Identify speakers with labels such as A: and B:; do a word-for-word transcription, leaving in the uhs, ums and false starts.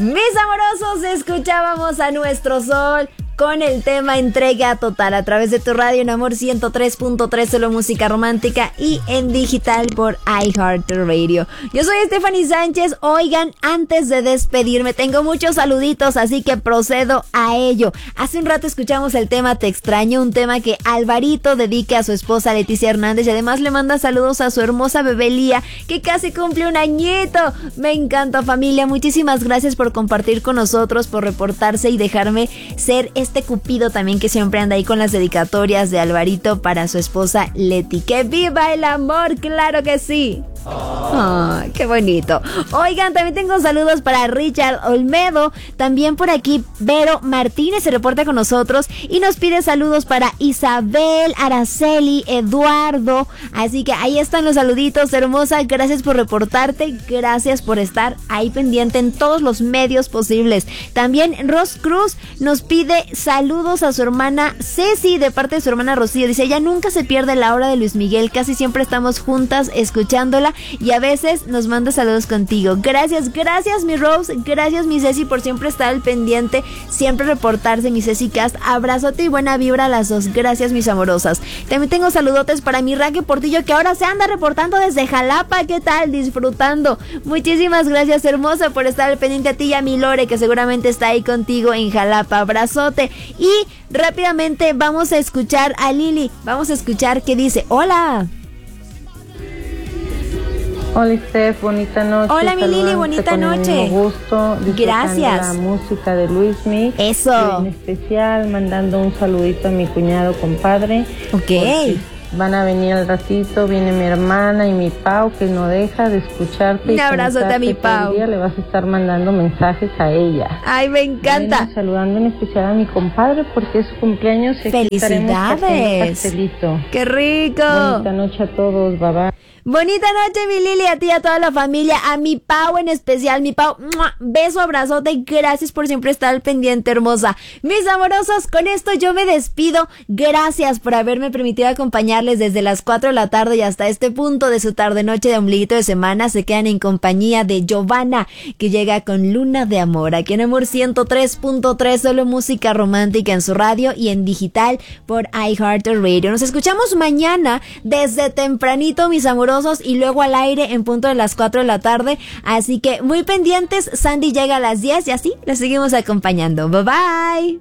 A: Mis amorosos, escuchábamos a Nuestro Sol con el tema Entrega Total a través de tu radio en Amor ciento tres punto tres, solo música romántica, y en digital por iHeartRadio. Yo soy Stephanie Sánchez. Oigan, antes de despedirme tengo muchos saluditos, así que procedo a ello. Hace un rato escuchamos el tema Te Extraño, un tema que Alvarito dedica a su esposa Leticia Hernández, y además le manda saludos a su hermosa bebé Lía, que casi cumple un añito. Me encanta, familia. Muchísimas gracias por compartir con nosotros, por reportarse y dejarme ser este cupido también que siempre anda ahí con las dedicatorias de Alvarito para su esposa Leti. ¡Que viva el amor! ¡Claro que sí! Oh, ¡qué bonito! Oigan, también tengo saludos para Richard Olmedo. También por aquí Vero Martínez se reporta con nosotros y nos pide saludos para Isabel, Araceli, Eduardo. Así que ahí están los saluditos, hermosa. Gracias por reportarte, gracias por estar ahí pendiente en todos los medios posibles. También Ros Cruz nos pide saludos a su hermana Ceci de parte de su hermana Rocío. Dice, ella nunca se pierde la hora de Luis Miguel, casi siempre estamos juntas escuchándola y a veces nos manda saludos contigo. Gracias, gracias mi Rose, gracias mi Ceci por siempre estar al pendiente, siempre reportarse, mi Ceci Cast. Abrazote y buena vibra a las dos. Gracias, mis amorosas. También tengo saludotes para mi Raque Portillo, que ahora se anda reportando desde Jalapa. ¿Qué tal? Disfrutando. Muchísimas gracias, hermosa, por estar al pendiente. A ti y a mi Lore, que seguramente está ahí contigo en Jalapa. Abrazote. Y rápidamente vamos a escuchar a Lili. Vamos a escuchar qué dice. Hola.
B: Hola Steph, bonita noche.
A: Hola mi Lili, bonita noche.
B: Con gusto.
A: Gracias.
B: La música de Luismi.
A: Eso.
B: Y en especial mandando un saludito a mi cuñado compadre.
A: Ok.
B: Van a venir al ratito, viene mi hermana y mi Pau, que no deja de escucharte.
A: Un abrazote a mi Pau.
B: Día le vas a estar mandando mensajes a ella.
A: Ay, me encanta.
B: Vienen saludando en especial a mi compadre porque es su cumpleaños. Y
A: felicidades. Qué rico.
B: Bonita noche a todos, bye bye.
A: Bonita noche, mi Lili, a ti y a toda la familia, a mi Pau en especial, mi Pau, ¡mua! Beso, abrazote y gracias por siempre estar al pendiente, hermosa. Mis amorosos, con esto yo me despido. Gracias por haberme permitido acompañarles desde las cuatro de la tarde y hasta este punto de su tarde-noche de ombliguito de semana. Se quedan en compañía de Giovanna, que llega con Luna de Amor, aquí en Amor ciento tres punto tres, solo música romántica en su radio y en digital por iHeartRadio. Nos escuchamos mañana desde tempranito, mis amorosos, y luego al aire en punto de las cuatro de la tarde, así que muy pendientes. Sandy llega a las diez y así les seguimos acompañando. Bye bye.